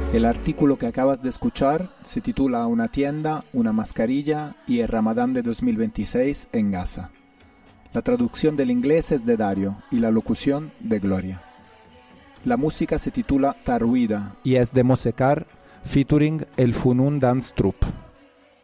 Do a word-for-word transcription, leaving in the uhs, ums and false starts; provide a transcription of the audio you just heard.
El artículo que acabas de escuchar se titula Una tienda, una mascarilla y el Ramadán de dos mil veintiséis en Gaza. La traducción del inglés es de Dario y la locución de Gloria. La música se titula Tarwida y es de Mosekar featuring el Funun Dance Troupe.